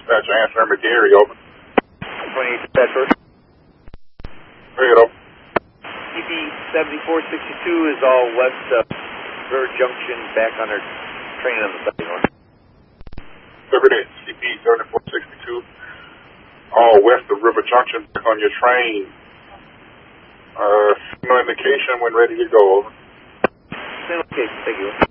dispatch. Answer McGarry, over. 28 dispatch first. Hey, over. CP 7462 is all west of River Junction, back on their train on the side north. Every day, CP 7462, all west of River Junction, back on your train. Signal indication when ready to go, over. Signal indication, thank you.